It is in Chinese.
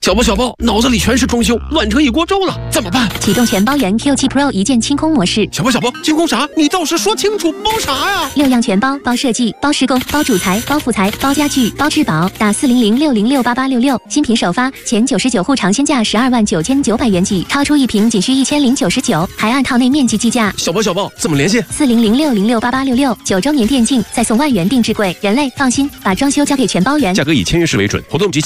小包，脑子里全是装修，乱成一锅粥了，怎么办？ 启动全包原 Q7 Pro 一键清空模式。 小包，清空啥？你倒是说清楚，包啥呀 ？6样全包，包设计，包施工，包主材，包副材，包家具，包质保。打40060688866，新品首发前99户尝鲜价129900元起，超出一瓶仅需1099，还按套内面积计价。 小包，怎么联系 ？40060688866，9周年电竞，再送万元定制柜。人类放心，把装修交给全包原。 价格以签约时为准，活动及